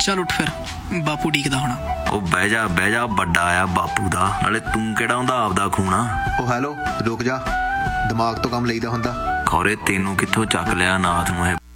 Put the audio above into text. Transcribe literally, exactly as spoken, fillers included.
ਚੱਲ ਉੱਠ ਫਿਰ, ਬਾਪੂ ਡੀਕਦਾ ਹੋਣਾ। ਉਹ ਬਹਿ ਜਾ ਬਹਿ ਜਾ, ਵੱਡਾ ਆ ਬਾਪੂ ਦਾ, ਨਾਲੇ ਤੂੰ ਕਿਹੜਾ ਹੁੰਦਾ ਆਪਦਾ ਖੂਣਾ। ਉਹ ਹੈਲੋ, ਰੁਕ ਜਾ, ਦਿਮਾਗ ਤੋਂ ਕੰਮ ਲਈਦਾ ਹੁੰਦਾ। ਖੌਰੇ ਤੈਨੂੰ ਕਿੱਥੋਂ ਚੱਕ ਲਿਆ ਨਾਥ ਨੂੰ ਇਹ